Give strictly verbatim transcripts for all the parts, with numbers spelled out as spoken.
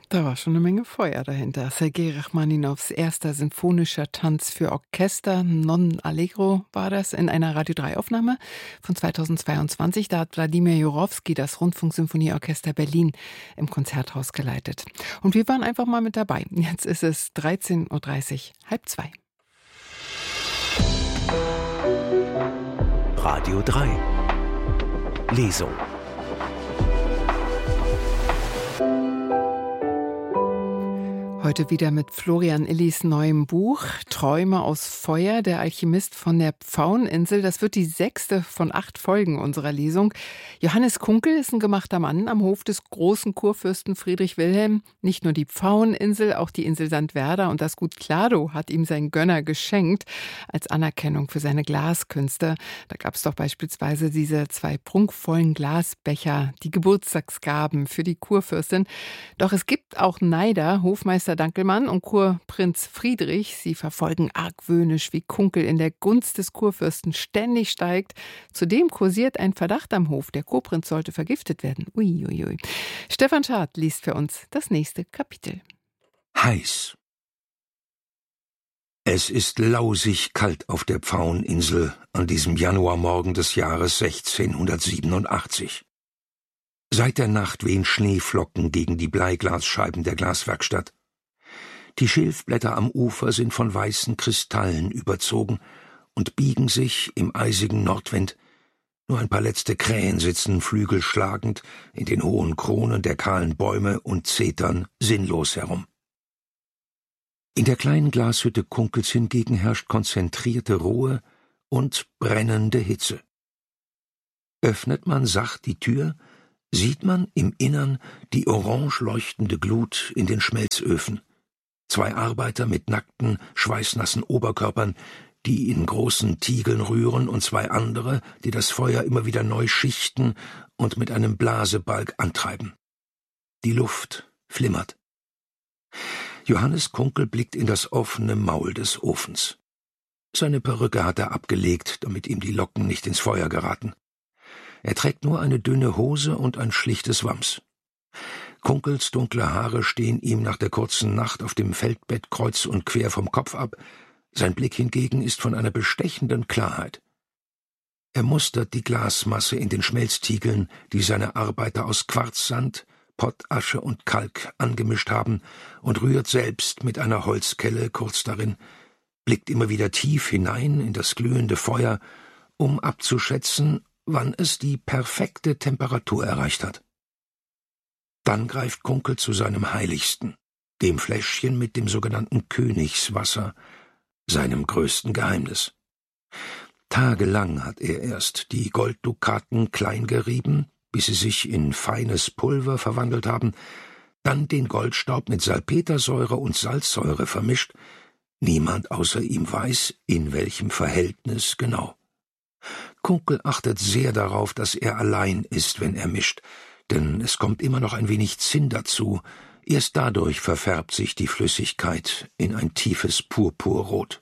Da war schon eine Menge Feuer dahinter. Sergei Rachmaninows erster sinfonischer Tanz für Orchester, Non Allegro war das, in einer Radio drei Aufnahme von zweitausendzweiundzwanzig. Da hat Wladimir Jurowski das Rundfunksymphonieorchester Berlin im Konzerthaus geleitet. Und wir waren einfach mal mit dabei. Jetzt ist es dreizehn Uhr dreißig, halb zwei. Radio drei Lesung. Heute wieder mit Florian Illis neuem Buch Träume aus Feuer, der Alchemist von der Pfaueninsel. Das wird die sechste von acht Folgen unserer Lesung. Johannes Kunkel ist ein gemachter Mann am Hof des großen Kurfürsten Friedrich Wilhelm. Nicht nur die Pfaueninsel, auch die Insel Sandwerda und das Gut Klado hat ihm sein Gönner geschenkt als Anerkennung für seine Glaskünste. Da gab es doch beispielsweise diese zwei prunkvollen Glasbecher, die Geburtstagsgaben für die Kurfürstin. Doch es gibt auch Neider, Hofmeister Dankelmann und Kurprinz Friedrich. Sie verfolgen argwöhnisch, wie Kunkel in der Gunst des Kurfürsten ständig steigt. Zudem kursiert ein Verdacht am Hof, der Kurprinz sollte vergiftet werden. Uiuiui. Ui, ui. Stefan Schad liest für uns das nächste Kapitel. Heiß. Es ist lausig kalt auf der Pfaueninsel an diesem Januarmorgen des Jahres sechzehnhundertsiebenundachtzig. Seit der Nacht wehen Schneeflocken gegen die Bleiglasscheiben der Glaswerkstatt. Die Schilfblätter am Ufer sind von weißen Kristallen überzogen und biegen sich im eisigen Nordwind. Nur ein paar letzte Krähen sitzen flügelschlagend in den hohen Kronen der kahlen Bäume und zetern sinnlos herum. In der kleinen Glashütte Kunkels hingegen herrscht konzentrierte Ruhe und brennende Hitze. Öffnet man sacht die Tür, sieht man im Innern die orange leuchtende Glut in den Schmelzöfen. Zwei Arbeiter mit nackten, schweißnassen Oberkörpern, die in großen Tiegeln rühren, und zwei andere, die das Feuer immer wieder neu schichten und mit einem Blasebalg antreiben. Die Luft flimmert. Johannes Kunkel blickt in das offene Maul des Ofens. Seine Perücke hat er abgelegt, damit ihm die Locken nicht ins Feuer geraten. Er trägt nur eine dünne Hose und ein schlichtes Wams. Kunkels dunkle Haare stehen ihm nach der kurzen Nacht auf dem Feldbett kreuz und quer vom Kopf ab. Sein Blick hingegen ist von einer bestechenden Klarheit. Er mustert die Glasmasse in den Schmelztiegeln, die seine Arbeiter aus Quarzsand, Pottasche und Kalk angemischt haben, und rührt selbst mit einer Holzkelle kurz darin, blickt immer wieder tief hinein in das glühende Feuer, um abzuschätzen, wann es die perfekte Temperatur erreicht hat. Dann greift Kunkel zu seinem Heiligsten, dem Fläschchen mit dem sogenannten Königswasser, seinem größten Geheimnis. Tagelang hat er erst die Golddukaten klein gerieben, bis sie sich in feines Pulver verwandelt haben, dann den Goldstaub mit Salpetersäure und Salzsäure vermischt. Niemand außer ihm weiß, in welchem Verhältnis genau. Kunkel achtet sehr darauf, dass er allein ist, wenn er mischt, denn es kommt immer noch ein wenig Zinn dazu. Erst dadurch verfärbt sich die Flüssigkeit in ein tiefes Purpurrot.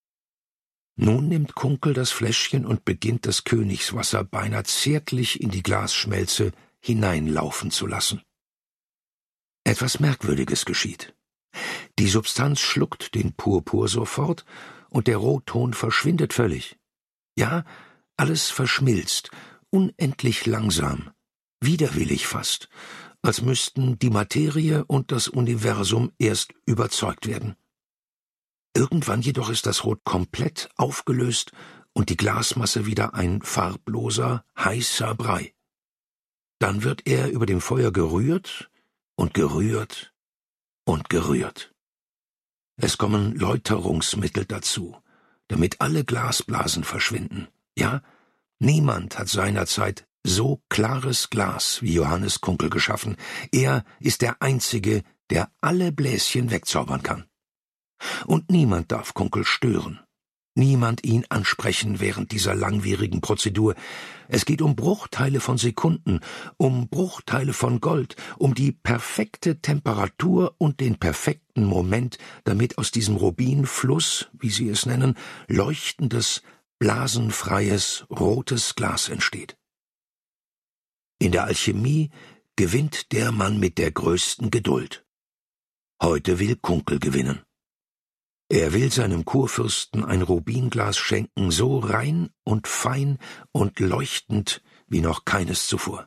Nun nimmt Kunkel das Fläschchen und beginnt das Königswasser beinahe zärtlich in die Glasschmelze hineinlaufen zu lassen. Etwas Merkwürdiges geschieht. Die Substanz schluckt den Purpur sofort und der Rotton verschwindet völlig. Ja, alles verschmilzt, unendlich langsam, widerwillig fast, als müssten die Materie und das Universum erst überzeugt werden. Irgendwann jedoch ist das Rot komplett aufgelöst und die Glasmasse wieder ein farbloser, heißer Brei. Dann wird er über dem Feuer gerührt und gerührt und gerührt. Es kommen Läuterungsmittel dazu, damit alle Glasblasen verschwinden. Ja, niemand hat seinerzeit so klares Glas wie Johannes Kunkel geschaffen. Er ist der Einzige, der alle Bläschen wegzaubern kann. Und niemand darf Kunkel stören. Niemand ihn ansprechen während dieser langwierigen Prozedur. Es geht um Bruchteile von Sekunden, um Bruchteile von Gold, um die perfekte Temperatur und den perfekten Moment, damit aus diesem Rubinfluss, wie sie es nennen, leuchtendes, blasenfreies, rotes Glas entsteht. In der Alchemie gewinnt der Mann mit der größten Geduld. Heute will Kunkel gewinnen. Er will seinem Kurfürsten ein Rubinglas schenken, so rein und fein und leuchtend wie noch keines zuvor.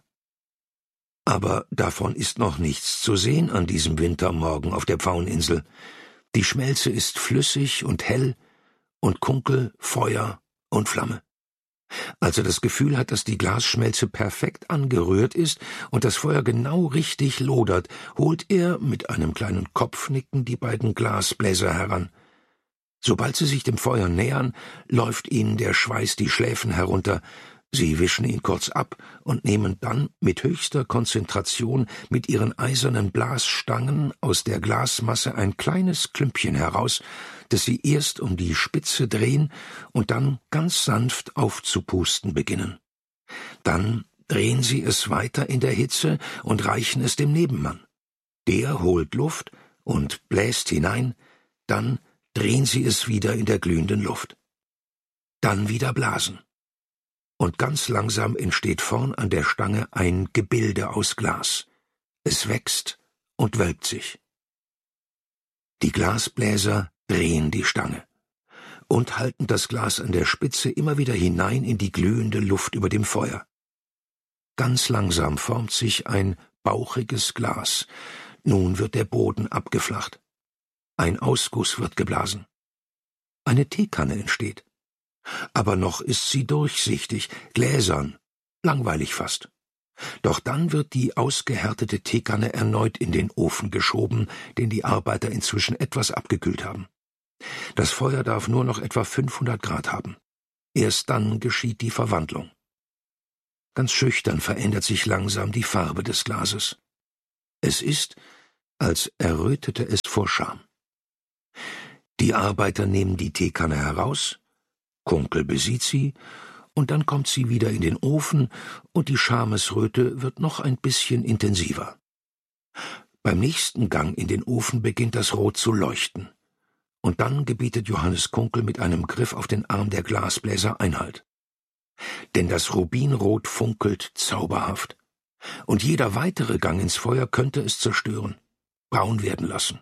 Aber davon ist noch nichts zu sehen an diesem Wintermorgen auf der Pfaueninsel. Die Schmelze ist flüssig und hell und Kunkel Feuer und Flamme. Als er das Gefühl hat, dass die Glasschmelze perfekt angerührt ist und das Feuer genau richtig lodert, holt er mit einem kleinen Kopfnicken die beiden Glasbläser heran. Sobald sie sich dem Feuer nähern, läuft ihnen der Schweiß die Schläfen herunter. Sie wischen ihn kurz ab und nehmen dann mit höchster Konzentration mit ihren eisernen Blasstangen aus der Glasmasse ein kleines Klümpchen heraus, das sie erst um die Spitze drehen und dann ganz sanft aufzupusten beginnen. Dann drehen sie es weiter in der Hitze und reichen es dem Nebenmann. Der holt Luft und bläst hinein, dann drehen sie es wieder in der glühenden Luft. Dann wieder blasen. Und ganz langsam entsteht vorn an der Stange ein Gebilde aus Glas. Es wächst und wölbt sich. Die Glasbläser drehen die Stange und halten das Glas an der Spitze immer wieder hinein in die glühende Luft über dem Feuer. Ganz langsam formt sich ein bauchiges Glas. Nun wird der Boden abgeflacht. Ein Ausguss wird geblasen. Eine Teekanne entsteht. Aber noch ist sie durchsichtig, gläsern, langweilig fast. Doch dann wird die ausgehärtete Teekanne erneut in den Ofen geschoben, den die Arbeiter inzwischen etwas abgekühlt haben. Das Feuer darf nur noch etwa fünfhundert Grad haben. Erst dann geschieht die Verwandlung. Ganz schüchtern verändert sich langsam die Farbe des Glases. Es ist, als errötete es vor Scham. Die Arbeiter nehmen die Teekanne heraus, Kunkel besieht sie, und dann kommt sie wieder in den Ofen, und die Schamesröte wird noch ein bisschen intensiver. Beim nächsten Gang in den Ofen beginnt das Rot zu leuchten, und dann gebietet Johannes Kunkel mit einem Griff auf den Arm der Glasbläser Einhalt. Denn das Rubinrot funkelt zauberhaft, und jeder weitere Gang ins Feuer könnte es zerstören, braun werden lassen.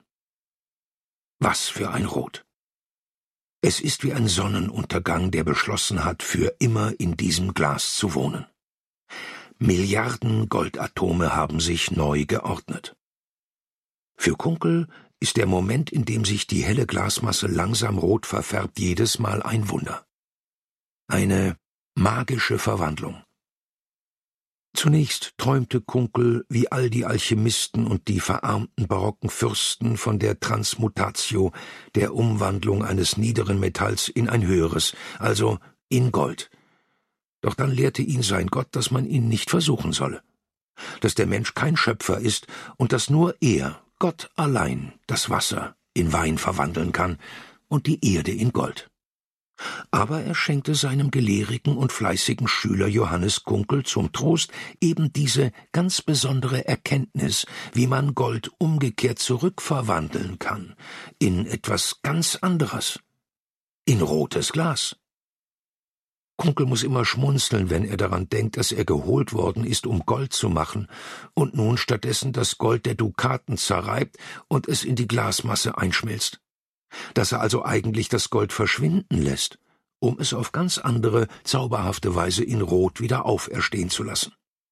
Was für ein Rot! Es ist wie ein Sonnenuntergang, der beschlossen hat, für immer in diesem Glas zu wohnen. Milliarden Goldatome haben sich neu geordnet. Für Kunkel ist der Moment, in dem sich die helle Glasmasse langsam rot verfärbt, jedes Mal ein Wunder. Eine magische Verwandlung. Zunächst träumte Kunkel, wie all die Alchemisten und die verarmten barocken Fürsten, von der Transmutatio, der Umwandlung eines niederen Metalls in ein höheres, also in Gold. Doch dann lehrte ihn sein Gott, dass man ihn nicht versuchen solle, dass der Mensch kein Schöpfer ist und dass nur er, Gott allein, das Wasser in Wein verwandeln kann und die Erde in Gold. Aber er schenkte seinem gelehrigen und fleißigen Schüler Johannes Kunkel zum Trost eben diese ganz besondere Erkenntnis, wie man Gold umgekehrt zurückverwandeln kann, in etwas ganz anderes, in rotes Glas. Kunkel muss immer schmunzeln, wenn er daran denkt, dass er geholt worden ist, um Gold zu machen, und nun stattdessen das Gold der Dukaten zerreibt und es in die Glasmasse einschmilzt. Dass er also eigentlich das Gold verschwinden lässt, um es auf ganz andere, zauberhafte Weise in Rot wieder auferstehen zu lassen.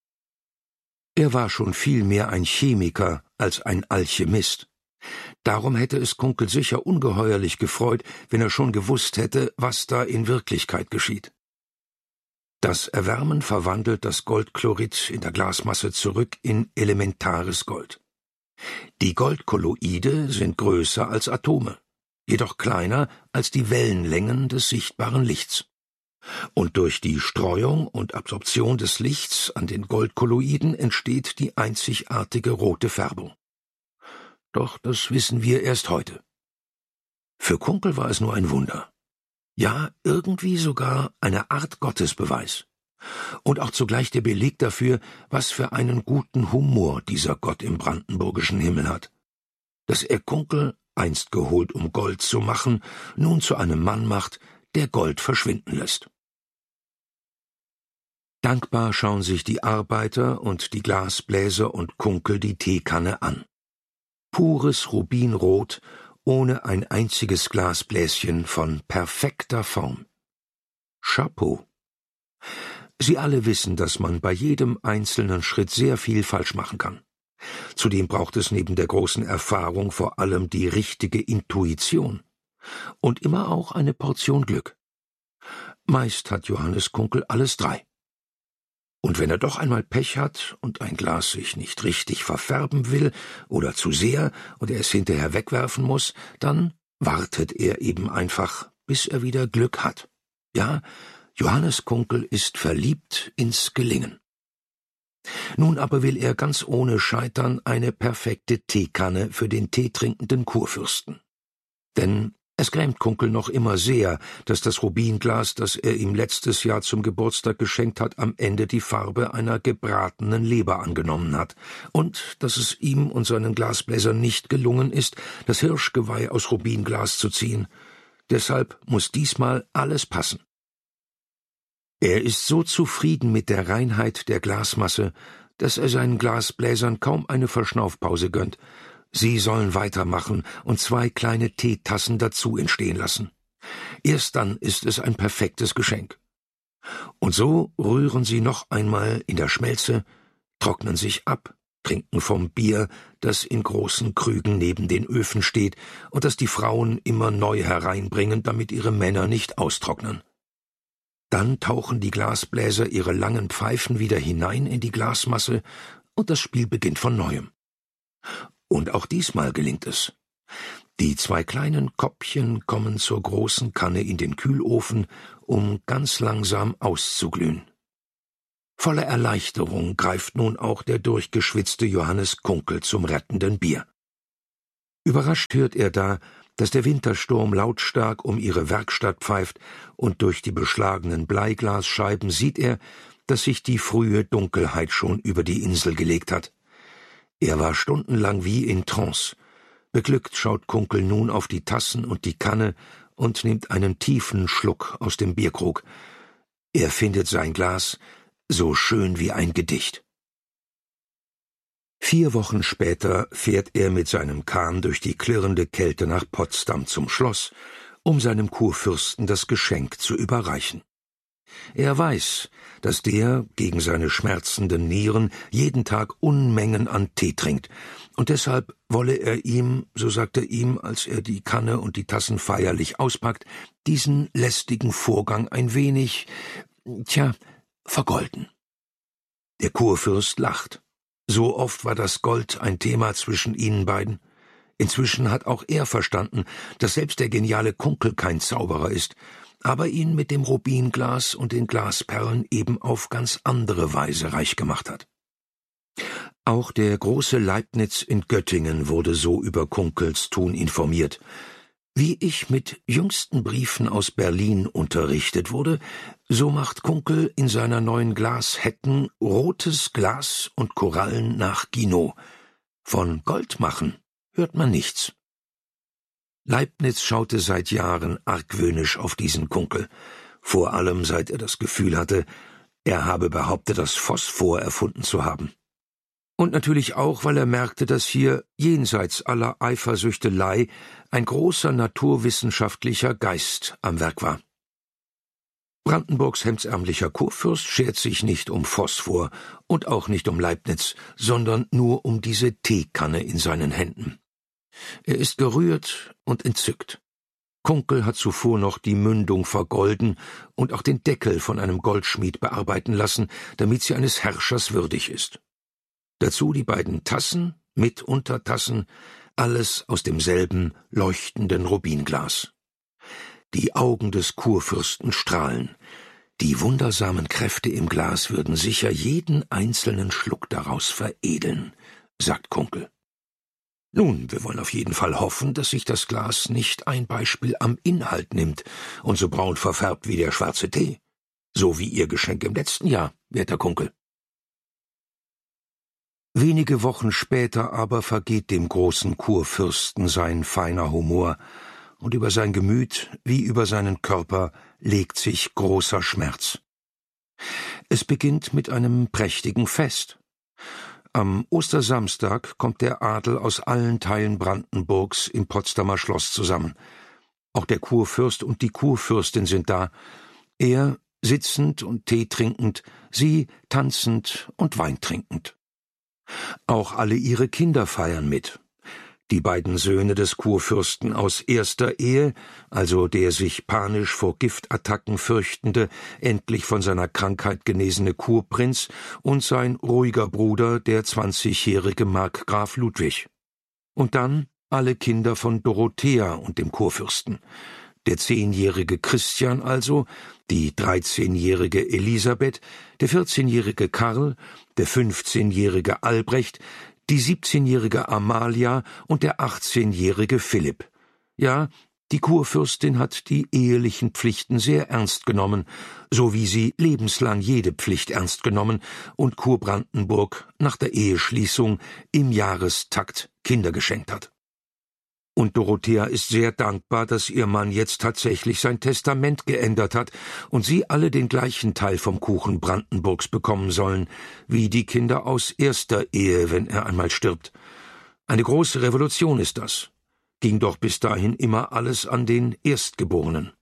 Er war schon viel mehr ein Chemiker als ein Alchemist. Darum hätte es Kunkel sicher ungeheuerlich gefreut, wenn er schon gewusst hätte, was da in Wirklichkeit geschieht. Das Erwärmen verwandelt das Goldchlorid in der Glasmasse zurück in elementares Gold. Die Goldkolloide sind größer als Atome, jedoch kleiner als die Wellenlängen des sichtbaren Lichts. Und durch die Streuung und Absorption des Lichts an den Goldkolloiden entsteht die einzigartige rote Färbung. Doch das wissen wir erst heute. Für Kunkel war es nur ein Wunder. Ja, irgendwie sogar eine Art Gottesbeweis. Und auch zugleich der Beleg dafür, was für einen guten Humor dieser Gott im brandenburgischen Himmel hat. Dass er Kunkel, einst geholt, um Gold zu machen, nun zu einem Mann macht, der Gold verschwinden lässt. Dankbar schauen sich die Arbeiter und die Glasbläser und Kunkel die Teekanne an. Pures Rubinrot, ohne ein einziges Glasbläschen, von perfekter Form. Chapeau. Sie alle wissen, dass man bei jedem einzelnen Schritt sehr viel falsch machen kann. Zudem braucht es neben der großen Erfahrung vor allem die richtige Intuition. Und immer auch eine Portion Glück. Meist hat Johannes Kunkel alles drei. Und wenn er doch einmal Pech hat und ein Glas sich nicht richtig verfärben will oder zu sehr und er es hinterher wegwerfen muss, dann wartet er eben einfach, bis er wieder Glück hat. Ja, Johannes Kunkel ist verliebt ins Gelingen. Nun aber will er ganz ohne Scheitern eine perfekte Teekanne für den teetrinkenden Kurfürsten. Denn es grämt Kunkel noch immer sehr, dass das Rubinglas, das er ihm letztes Jahr zum Geburtstag geschenkt hat, am Ende die Farbe einer gebratenen Leber angenommen hat, und dass es ihm und seinen Glasbläsern nicht gelungen ist, das Hirschgeweih aus Rubinglas zu ziehen. Deshalb muss diesmal alles passen. Er ist so zufrieden mit der Reinheit der Glasmasse, dass er seinen Glasbläsern kaum eine Verschnaufpause gönnt. Sie sollen weitermachen und zwei kleine Teetassen dazu entstehen lassen. Erst dann ist es ein perfektes Geschenk. Und so rühren sie noch einmal in der Schmelze, trocknen sich ab, trinken vom Bier, das in großen Krügen neben den Öfen steht und das die Frauen immer neu hereinbringen, damit ihre Männer nicht austrocknen. Dann tauchen die Glasbläser ihre langen Pfeifen wieder hinein in die Glasmasse und das Spiel beginnt von neuem. Und auch diesmal gelingt es. Die zwei kleinen Koppchen kommen zur großen Kanne in den Kühlofen, um ganz langsam auszuglühen. Voller Erleichterung greift nun auch der durchgeschwitzte Johannes Kunkel zum rettenden Bier. Überrascht hört er da, dass der Wintersturm lautstark um ihre Werkstatt pfeift, und durch die beschlagenen Bleiglasscheiben sieht er, dass sich die frühe Dunkelheit schon über die Insel gelegt hat. Er war stundenlang wie in Trance. Beglückt schaut Kunkel nun auf die Tassen und die Kanne und nimmt einen tiefen Schluck aus dem Bierkrug. Er findet sein Glas so schön wie ein Gedicht. Vier Wochen später fährt er mit seinem Kahn durch die klirrende Kälte nach Potsdam zum Schloss, um seinem Kurfürsten das Geschenk zu überreichen. Er weiß, dass der gegen seine schmerzenden Nieren jeden Tag Unmengen an Tee trinkt, und deshalb wolle er ihm, so sagt er ihm, als er die Kanne und die Tassen feierlich auspackt, diesen lästigen Vorgang ein wenig, tja, vergolden. Der Kurfürst lacht. So oft war das Gold ein Thema zwischen ihnen beiden. Inzwischen hat auch er verstanden, dass selbst der geniale Kunkel kein Zauberer ist, aber ihn mit dem Rubinglas und den Glasperlen eben auf ganz andere Weise reich gemacht hat. Auch der große Leibniz in Göttingen wurde so über Kunkels Tun informiert. Wie ich mit jüngsten Briefen aus Berlin unterrichtet wurde, so macht Kunkel in seiner neuen Glashetten rotes Glas und Korallen nach Ginot. Von Gold machen hört man nichts. Leibniz schaute seit Jahren argwöhnisch auf diesen Kunkel, vor allem seit er das Gefühl hatte, er habe behauptet, das Phosphor erfunden zu haben. Und natürlich auch, weil er merkte, dass hier, jenseits aller Eifersüchtelei, ein großer naturwissenschaftlicher Geist am Werk war. Brandenburgs hemdsärmlicher Kurfürst schert sich nicht um Phosphor und auch nicht um Leibniz, sondern nur um diese Teekanne in seinen Händen. Er ist gerührt und entzückt. Kunkel hat zuvor noch die Mündung vergolden und auch den Deckel von einem Goldschmied bearbeiten lassen, damit sie eines Herrschers würdig ist. Dazu die beiden Tassen mit Untertassen, alles aus demselben leuchtenden Rubinglas. Die Augen des Kurfürsten strahlen. Die wundersamen Kräfte im Glas würden sicher jeden einzelnen Schluck daraus veredeln, sagt Kunkel. Nun, wir wollen auf jeden Fall hoffen, dass sich das Glas nicht ein Beispiel am Inhalt nimmt und so braun verfärbt wie der schwarze Tee. So wie Ihr Geschenk im letzten Jahr, werter Kunkel. Wenige Wochen später aber vergeht dem großen Kurfürsten sein feiner Humor, und über sein Gemüt wie über seinen Körper legt sich großer Schmerz. Es beginnt mit einem prächtigen Fest. Am Ostersamstag kommt der Adel aus allen Teilen Brandenburgs im Potsdamer Schloss zusammen. Auch der Kurfürst und die Kurfürstin sind da. Er sitzend und Tee trinkend, sie tanzend und Wein trinkend. Auch alle ihre Kinder feiern mit. Die beiden Söhne des Kurfürsten aus erster Ehe, also der sich panisch vor Giftattacken fürchtende, endlich von seiner Krankheit genesene Kurprinz und sein ruhiger Bruder, der zwanzigjährige Markgraf Ludwig. Und dann alle Kinder von Dorothea und dem Kurfürsten. Der zehnjährige Christian also, die dreizehnjährige Elisabeth, der vierzehnjährige Karl, der fünfzehnjährige Albrecht, die siebzehnjährige Amalia und der achtzehnjährige Philipp. Ja, die Kurfürstin hat die ehelichen Pflichten sehr ernst genommen, so wie sie lebenslang jede Pflicht ernst genommen und Kurbrandenburg nach der Eheschließung im Jahrestakt Kinder geschenkt hat. Und Dorothea ist sehr dankbar, dass ihr Mann jetzt tatsächlich sein Testament geändert hat und sie alle den gleichen Teil vom Kuchen Brandenburgs bekommen sollen, wie die Kinder aus erster Ehe, wenn er einmal stirbt. Eine große Revolution ist das. Ging doch bis dahin immer alles an den Erstgeborenen.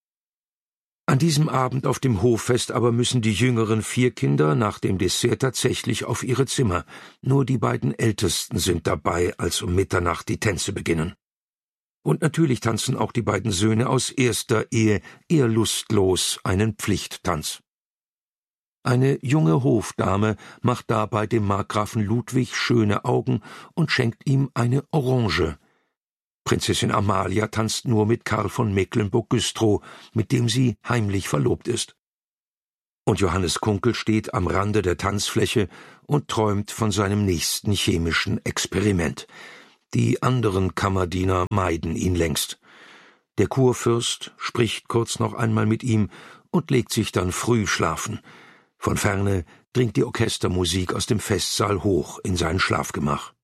An diesem Abend auf dem Hoffest aber müssen die jüngeren vier Kinder nach dem Dessert tatsächlich auf ihre Zimmer. Nur die beiden Ältesten sind dabei, als um Mitternacht die Tänze beginnen. Und natürlich tanzen auch die beiden Söhne aus erster Ehe eher lustlos einen Pflichttanz. Eine junge Hofdame macht dabei dem Markgrafen Ludwig schöne Augen und schenkt ihm eine Orange. Prinzessin Amalia tanzt nur mit Karl von Mecklenburg-Güstrow, mit dem sie heimlich verlobt ist. Und Johannes Kunkel steht am Rande der Tanzfläche und träumt von seinem nächsten chemischen Experiment. Die anderen Kammerdiener meiden ihn längst. Der Kurfürst spricht kurz noch einmal mit ihm und legt sich dann früh schlafen. Von ferne dringt die Orchestermusik aus dem Festsaal hoch in sein Schlafgemach.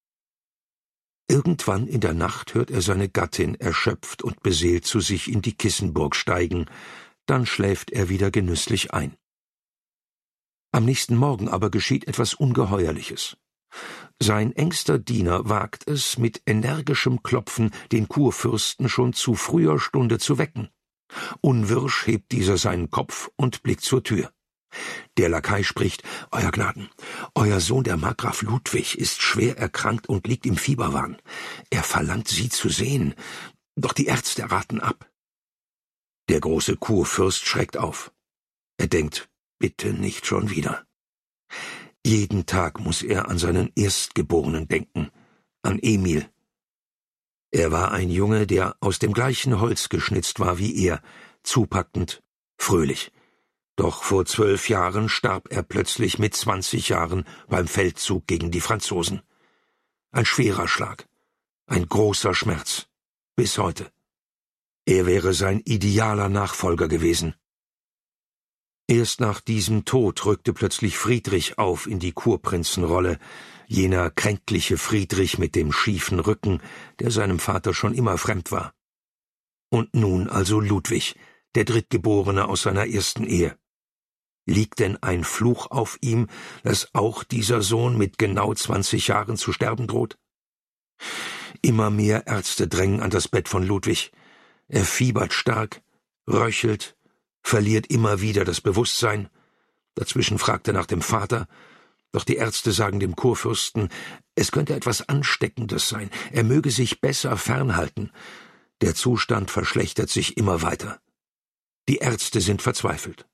Irgendwann in der Nacht hört er seine Gattin erschöpft und beseelt zu sich in die Kissenburg steigen, dann schläft er wieder genüsslich ein. Am nächsten Morgen aber geschieht etwas Ungeheuerliches. Sein engster Diener wagt es, mit energischem Klopfen den Kurfürsten schon zu früher Stunde zu wecken. Unwirsch hebt dieser seinen Kopf und blickt zur Tür. Der Lakai spricht: »Euer Gnaden, euer Sohn, der Markgraf Ludwig, ist schwer erkrankt und liegt im Fieberwahn. Er verlangt, Sie zu sehen, doch die Ärzte raten ab.« Der große Kurfürst schreckt auf. Er denkt: Bitte nicht schon wieder. Jeden Tag muss er an seinen Erstgeborenen denken, an Emil. Er war ein Junge, der aus dem gleichen Holz geschnitzt war wie er, zupackend, fröhlich. Doch vor zwölf Jahren starb er plötzlich mit zwanzig Jahren beim Feldzug gegen die Franzosen. Ein schwerer Schlag, ein großer Schmerz, bis heute. Er wäre sein idealer Nachfolger gewesen. Erst nach diesem Tod rückte plötzlich Friedrich auf in die Kurprinzenrolle, jener kränkliche Friedrich mit dem schiefen Rücken, der seinem Vater schon immer fremd war. Und nun also Ludwig, der Drittgeborene aus seiner ersten Ehe. Liegt denn ein Fluch auf ihm, dass auch dieser Sohn mit genau zwanzig Jahren zu sterben droht? Immer mehr Ärzte drängen an das Bett von Ludwig. Er fiebert stark, röchelt, verliert immer wieder das Bewusstsein. Dazwischen fragt er nach dem Vater, doch die Ärzte sagen dem Kurfürsten, es könnte etwas Ansteckendes sein, er möge sich besser fernhalten. Der Zustand verschlechtert sich immer weiter. Die Ärzte sind verzweifelt.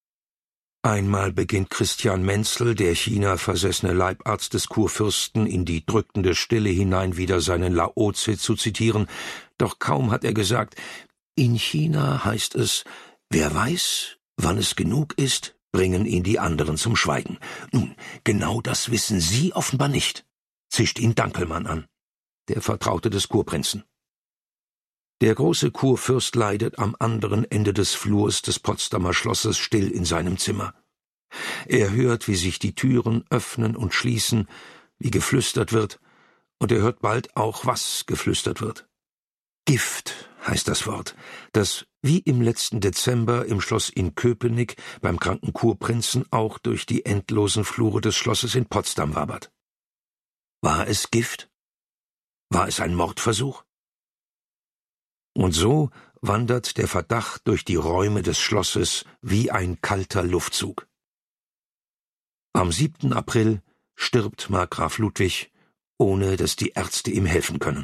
Einmal beginnt Christian Menzel, der China-versessene Leibarzt des Kurfürsten, in die drückende Stille hinein wieder seinen Laozi zu zitieren, doch kaum hat er gesagt, in China heißt es, wer weiß, wann es genug ist, bringen ihn die anderen zum Schweigen. Nun, genau das wissen Sie offenbar nicht, zischt ihn Dankelmann an, der Vertraute des Kurprinzen. Der große Kurfürst leidet am anderen Ende des Flurs des Potsdamer Schlosses still in seinem Zimmer. Er hört, wie sich die Türen öffnen und schließen, wie geflüstert wird, und er hört bald auch, was geflüstert wird. Gift heißt das Wort, das wie im letzten Dezember im Schloss in Köpenick beim kranken Kurprinzen auch durch die endlosen Flure des Schlosses in Potsdam wabert. War es Gift? War es ein Mordversuch? Und so wandert der Verdacht durch die Räume des Schlosses wie ein kalter Luftzug. Am siebten April stirbt Markgraf Ludwig, ohne dass die Ärzte ihm helfen können.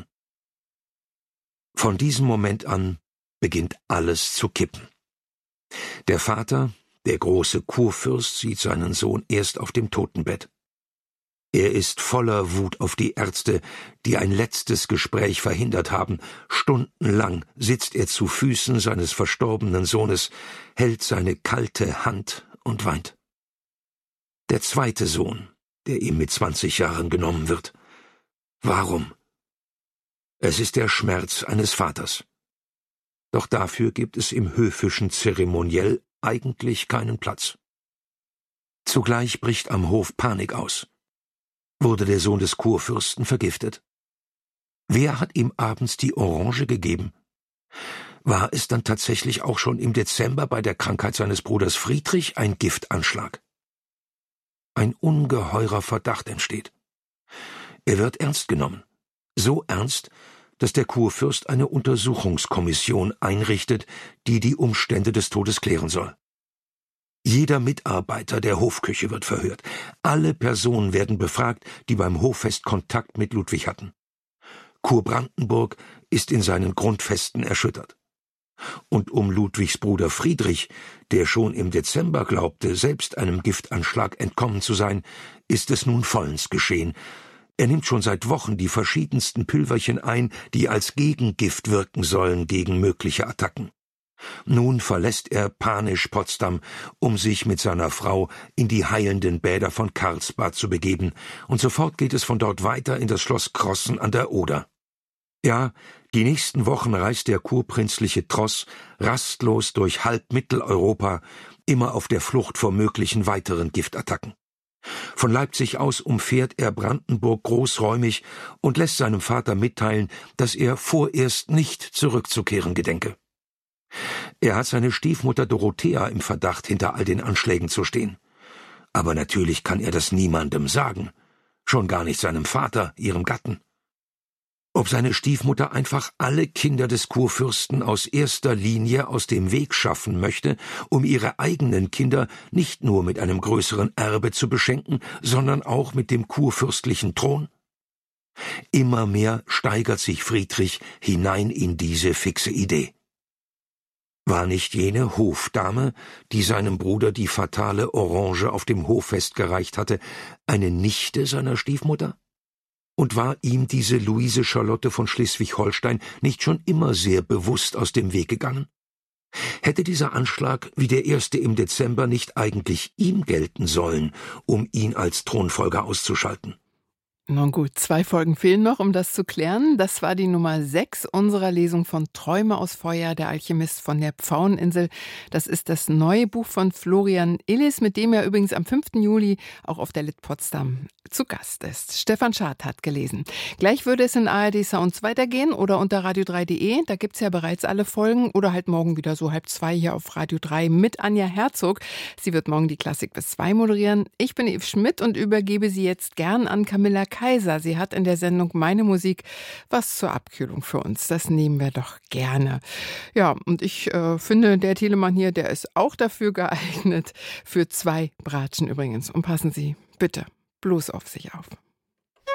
Von diesem Moment an beginnt alles zu kippen. Der Vater, der große Kurfürst, sieht seinen Sohn erst auf dem Totenbett. Er ist voller Wut auf die Ärzte, die ein letztes Gespräch verhindert haben. Stundenlang sitzt er zu Füßen seines verstorbenen Sohnes, hält seine kalte Hand und weint. Der zweite Sohn, der ihm mit zwanzig Jahren genommen wird. Warum? Es ist der Schmerz eines Vaters. Doch dafür gibt es im höfischen Zeremoniell eigentlich keinen Platz. Zugleich bricht am Hof Panik aus. Wurde der Sohn des Kurfürsten vergiftet? Wer hat ihm abends die Orange gegeben? War es dann tatsächlich auch schon im Dezember bei der Krankheit seines Bruders Friedrich ein Giftanschlag? Ein ungeheurer Verdacht entsteht. Er wird ernst genommen. So ernst, dass der Kurfürst eine Untersuchungskommission einrichtet, die die Umstände des Todes klären soll. Jeder Mitarbeiter der Hofküche wird verhört. Alle Personen werden befragt, die beim Hoffest Kontakt mit Ludwig hatten. Kurbrandenburg ist in seinen Grundfesten erschüttert. Und um Ludwigs Bruder Friedrich, der schon im Dezember glaubte, selbst einem Giftanschlag entkommen zu sein, ist es nun vollends geschehen. Er nimmt schon seit Wochen die verschiedensten Pülverchen ein, die als Gegengift wirken sollen gegen mögliche Attacken. Nun verlässt er panisch Potsdam, um sich mit seiner Frau in die heilenden Bäder von Karlsbad zu begeben, und sofort geht es von dort weiter in das Schloss Crossen an der Oder. Ja, die nächsten Wochen reist der kurprinzliche Tross rastlos durch halb Mitteleuropa, immer auf der Flucht vor möglichen weiteren Giftattacken. Von Leipzig aus umfährt er Brandenburg großräumig und lässt seinem Vater mitteilen, dass er vorerst nicht zurückzukehren gedenke. Er hat seine Stiefmutter Dorothea im Verdacht, hinter all den Anschlägen zu stehen. Aber natürlich kann er das niemandem sagen, schon gar nicht seinem Vater, ihrem Gatten. Ob seine Stiefmutter einfach alle Kinder des Kurfürsten aus erster Linie aus dem Weg schaffen möchte, um ihre eigenen Kinder nicht nur mit einem größeren Erbe zu beschenken, sondern auch mit dem kurfürstlichen Thron? Immer mehr steigert sich Friedrich hinein in diese fixe Idee. War nicht jene Hofdame, die seinem Bruder die fatale Orange auf dem Hoffest gereicht hatte, eine Nichte seiner Stiefmutter? Und war ihm diese Luise Charlotte von Schleswig-Holstein nicht schon immer sehr bewusst aus dem Weg gegangen? Hätte dieser Anschlag wie der erste im Dezember nicht eigentlich ihm gelten sollen, um ihn als Thronfolger auszuschalten? Nun gut, zwei Folgen fehlen noch, um das zu klären. Das war die Nummer sechs unserer Lesung von Träume aus Feuer, der Alchemist von der Pfaueninsel. Das ist das neue Buch von Florian Illis, mit dem er übrigens am fünften Juli auch auf der Lit Potsdam zu Gast ist. Stefan Schad hat gelesen. Gleich würde es in A R D Sounds weitergehen oder unter radio drei punkt de. Da gibt's ja bereits alle Folgen. Oder halt morgen wieder so halb zwei hier auf Radio drei mit Anja Herzog. Sie wird morgen die Klassik bis zwei moderieren. Ich bin Eve Schmidt und übergebe sie jetzt gern an Camilla Kaiser. Sie hat in der Sendung Meine Musik was zur Abkühlung für uns. Das nehmen wir doch gerne. Ja, und ich äh, finde, der Telemann hier, der ist auch dafür geeignet. Für zwei Bratschen übrigens. Und passen Sie bitte bloß auf sich auf.